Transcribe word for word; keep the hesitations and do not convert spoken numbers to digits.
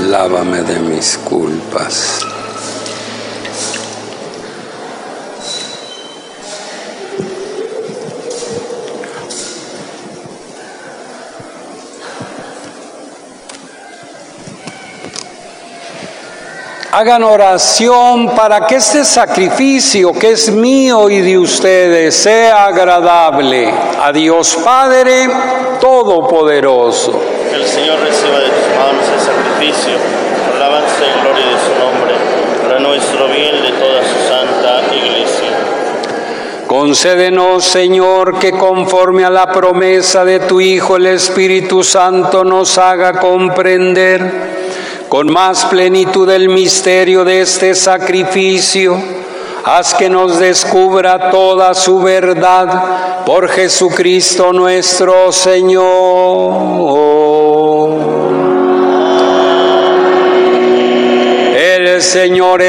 lávame de mis culpas. Hagan oración para que este sacrificio que es mío y de ustedes sea agradable a Dios Padre Todopoderoso. Que el Señor reciba de tus manos el sacrificio, alabanza y gloria de su nombre, para nuestro bien de toda su santa Iglesia. Concédenos, Señor, que conforme a la promesa de tu Hijo, el Espíritu Santo nos haga comprender con más plenitud el misterio de este sacrificio. Haz que nos descubra toda su verdad por Jesucristo nuestro Señor. El Señor